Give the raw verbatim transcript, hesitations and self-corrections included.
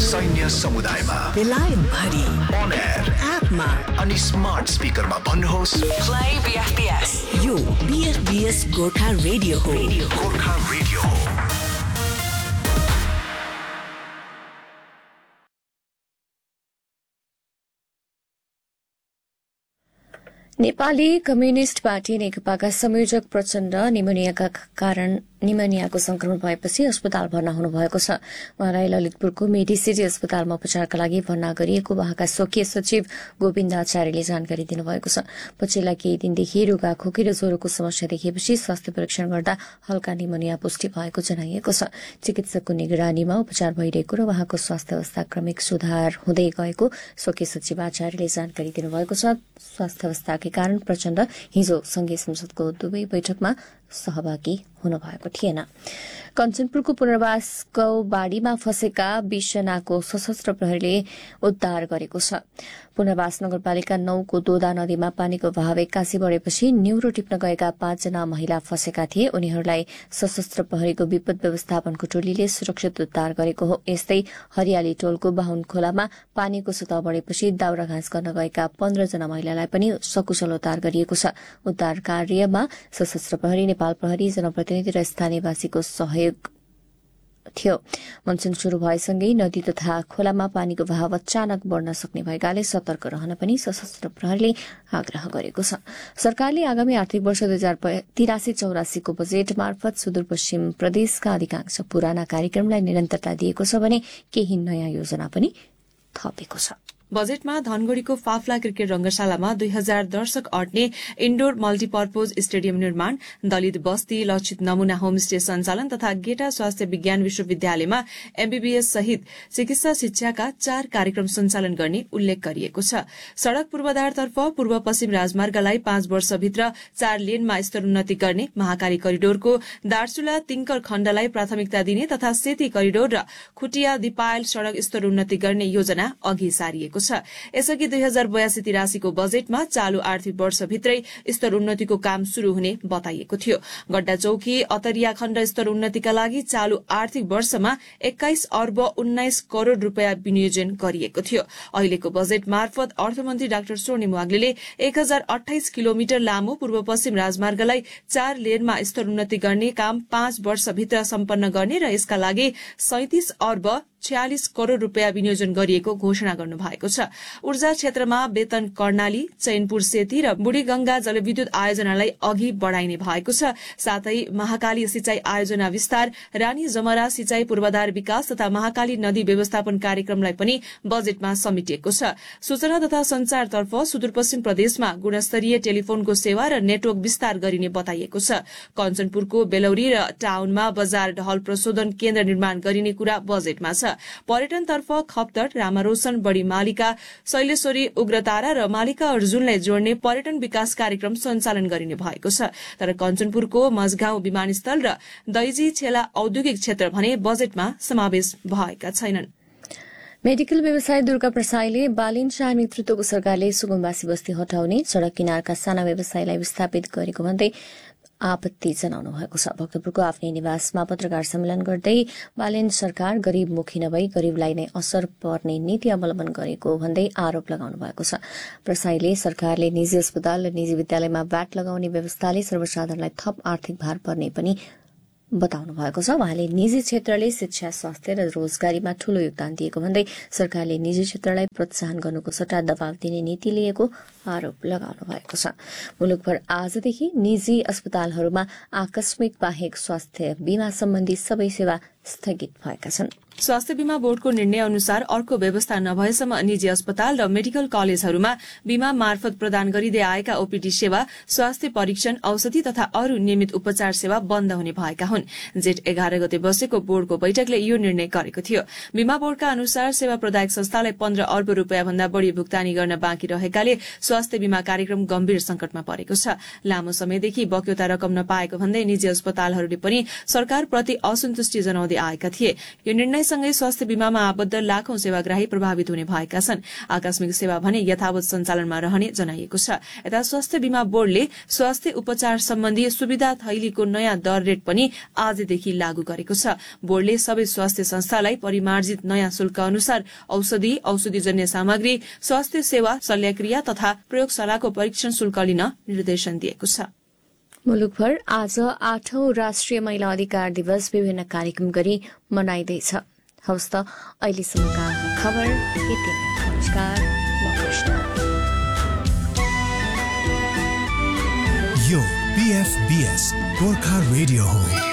सैन्य समुदायमा बेलायत भरि अन एयर एपमा अनि स्मार्ट स्पिकरमा भन्नुहोस् प्ले बीएफबीएस। यो बीएफबीएस गोर्खा रेडियो हो। गोर्खा रेडियो हो। नेपाली कम्युनिस्ट पार्टी नेकपाका संयोजक प्रचण्ड निमोनियाका कारण निमोनियाको संक्रमण भएपछि अस्पताल भर्ना हुनुभएको छ। उहाँलाई ललितपुरको मेडिसिटी अस्पतालमा उपचारका लागि भर्ना गरिएको उहाँका स्वकीय सचिव गोविन्द आचार्यले जानकारी दिनुभएको छ। पछिल्ला केही दिनदेखि रुगा खोकी र ज्वरोको समस्या देखिएपछि स्वास्थ्य परीक्षण गर्दा हल्का निमोनिया पुष्टि भएको जनाइएको छ। चिकित्सकको निगरानीमा उपचार भइरहेको र उहाँको स्वास्थ्य अवस्था क्रमिक सुधार हुँदै गएको स्वकीय सचिव आचार्यले जानकारी दिनुभएको छ। स्वास्थ्य अवस्थाकै कारण प्रचण्ड हिजो संघीय संसदको दुवै बैठकमा सहभागी हुनुभएको थिएन। कञ्चनपुरको पुनर्वासको बाढ़ीमा फँसेका बीस जनाको सशस्त्र प्रहरीले उद्धार गरेको छ। पुनर्वास नगरपालिका नौको दोदा नदीमा पानीको बहाव एक्कासी बढ़ेपछि न्यूरो टिप्न गएका पाँचजना महिला फँसेका थिए। उनीहरूलाई सशस्त्र प्रहरीको विपद व्यवस्थापनको टोलीले सुरक्षित उद्धार गरेको हो। यस्तै हरियाली टोलको बाहुन खोलामा पानीको सतह बढ़ेपछि दाउरा घाँस गर्न गएका पन्ध्र जना महिलालाई पनि सकुशल उद्धार गरिएको छ। उद्धार कार्यमा सशस्त्र प्रहरी, नेपाल प्रहरी, जनप्रतिनिधि र स्थानीयवासीको सहयोग थियो। मनसून शुरू भएसँगै नदी तथा खोलामा पानीको बहाव अचानक बढ़न सक्ने भएकाले सतर्क रहन पनि सशस्त्र प्रहरीले आग्रह गरेको छ। सरकारले आगामी आर्थिक वर्ष दुई हजार तिरासी चौरासीको बजेट मार्फत सुदूरपश्चिम प्रदेशका अधिकांश पुराना कार्यक्रमलाई निरन्तरता दिएको छ भने केही नयाँ योजना पनि थपेको छ। बजेटमा धनगढ़ीको फाफला क्रिकेट रंगशालामा दुई हजार दर्शक अट्ने इन्डोर मल्टीपर्पोज स्टेडियम निर्माण, दलित बस्ती लक्षित नमूना होमस्टे सञ्चालन तथा गेटा स्वास्थ्य विज्ञान विश्वविद्यालयमा एमबीबीएस सहित चिकित्सा शिक्षाका चार कार्यक्रम सञ्चालन गर्ने उल्लेख गरिएको छ। सड़क पूर्वाधारतर्फ पूर्व पश्चिम राजमार्गलाई पाँच वर्षभित्र चार लेनमा स्तरोन्नति गर्ने, महाकाली करिडोरको दार्चुला तिङ्कर खण्डलाई प्राथमिकता दिने तथा सेती करिडोर र खुटिया दिपायल सड़क स्तरोन्नति गर्ने योजना अघि सारिएको छ। यसअघि दुई हजार बयासी तिरासीको बजेटमा चालू आर्थिक वर्षभित्रै स्तर उन्नतिको काम शुरू हुने बताइएको थियो। गड्डा चौकी अतरिया खण्ड स्तर उन्नतिका लागि चालू आर्थिक वर्षमा एक्काइस अर्ब उन्नाइस करोड़ रूपियाँ विनियोजन गरिएको थियो। अहिलेको बजेट मार्फत अर्थमन्त्री डाक्टर स्वर्णिम वाग्लेले एक हजार अठाइस किलोमिटर लामो पूर्व पश्चिम राजमार्गलाई चार लेनमा स्तर उन्नति गर्ने काम पाँच वर्षभित्र सम्पन्न गर्ने र यसका लागि सैंतिस अर्ब छयालिस करोड़ रूपियाँ विनियोजन गरिएको घोषणा गर्नु भएको छ। ऊर्जा क्षेत्रमा वेतन कर्णाली, चैनपुर सेती र बुढीगंगा जलविद्युत आयोजनालाई अघि बढ़ाइने भएको छ। साथै महाकाली सिंचाई आयोजना विस्तार, रानी जमरा सिंचाई पूर्वाधार विकास तथा महाकाली नदी व्यवस्थापन कार्यक्रमलाई पनि बजेटमा समेटिएको छ। सूचना तथा संचारतर्फ सुदूरपश्चिम प्रदेशमा गुणस्तरीय टेलिफोनको सेवा र नेटवर्क विस्तार गरिने बताइएको छ। कञ्चनपुरको बेलौरी र टाउनमा बजार ढल प्रशोधन केन्द्र निर्माण गरिने कुरा बजेटमा छ। पर्यटनतर्फ खप्तड, रामारोशन, बड़ी मालिका, शैलेश्वरी, उग्रतारा र मालिका अर्जुनलाई जोड्ने पर्यटन विकास कार्यक्रम सञ्चालन गरिने भएको छ। तर कञ्चनपुरको मझगाउँ विमानस्थल र दैजी छेला औद्योगिक क्षेत्र भने बजेटमा समावेश भएका छैनन्। मेडिकल व्यवसायी दुर्गा प्रसाईले बालिन शाह नेतृत्वको सरकारले सुगमवासी बस्ती हटाउने, सड़क किनारका साना व्यवसायीलाई विस्थापित गरेको भन्दै आपत्ति जनाउनु भएको छ। भक्तपुरको आफ्नै निवासमा पत्रकार सम्मेलन गर्दै बालेन सरकार गरीबमुखी नभई गरीबलाई नै असर पर्ने नीति अवलम्बन गरेको भन्दै आरोप लगाउनु भएको छ। प्रसाईले सरकारले निजी अस्पताल र निजी विद्यालयमा भ्याट लगाउने व्यवस्थाले सर्वसाधारणलाई थप आर्थिक भार पर्ने पनि बताउनु भएको छ। उहाँले निजी क्षेत्रले शिक्षा, स्वास्थ्य र रोजगारीमा ठूलो योगदान दिएको भन्दै सरकारले निजी क्षेत्रलाई प्रोत्साहन गर्नुको सट्टा दबाव दिने नीति लिएको आरोप लगाउनु भएको छ। मुलुकभर आजदेखि निजी अस्पतालहरूमा आकस्मिक बाहेक स्वास्थ्य बीमा सम्बन्धी सबै सेवा स्थगित भएका छन्। स्वास्थ्य बीमा बोर्डको निर्णय अनुसार अर्को व्यवस्था नभएसम्म निजी अस्पताल र मेडिकल कलेजहरूमा बीमा मार्फत प्रदान गरिँदै आएका ओपीडी सेवा, स्वास्थ्य परीक्षण, औषधि तथा अरू नियमित उपचार सेवा बन्द हुने भएका हुन्। जेठ एघार गते बसेको बोर्डको बैठकले यो निर्णय गरेको थियो। बीमा बोर्डका अनुसार सेवा प्रदायक संस्थालाई पन्ध्र अर्ब रूपियाँ भन्दा बढ़ी भुक्तानी गर्न बाँकी रहेकाले स्वास्थ्य बीमा कार्यक्रम गम्भीर संकटमा परेको छ। लामो समयदेखि बक्यौता रकम नपाएको भन्दै निजी अस्पतालहरूले पनि सरकारप्रति असन्तुष्टि जनाउँदै गर्दै आएका थिए। यो निर्णयसँगै स्वास्थ्य बीमामा आबद्ध लाखौं सेवाग्राही प्रभावित हुने भएका छन्। आकस्मिक सेवा भने यथावत सञ्चालनमा रहने जनाइएको छ। यता स्वास्थ्य बीमा बोर्डले स्वास्थ्य उपचार सम्बन्धी सुविधा थैलीको नयाँ दर रेट पनि आजदेखि लागू गरेको छ। बोर्डले सबै स्वास्थ्य संस्थालाई परिमार्जित नयाँ शुल्क अनुसार औषधि, औषधिजन्य सामग्री, स्वास्थ्य सेवा, शल्यक्रिया तथा प्रयोगशालाको परीक्षण शुल्क लिन निर्देशन दिएको छ। मुलुकभर आज आठौं राष्ट्रिय महिला अधिकार दिवस विभिन्न कार्यक्रम गरी मनाइँदैछ। हवस् त अहिलेसम्मका खबर यति नै। नमस्कार, म कृष्ण। यो बीएफबीएस गोर्खा रेडियो हो।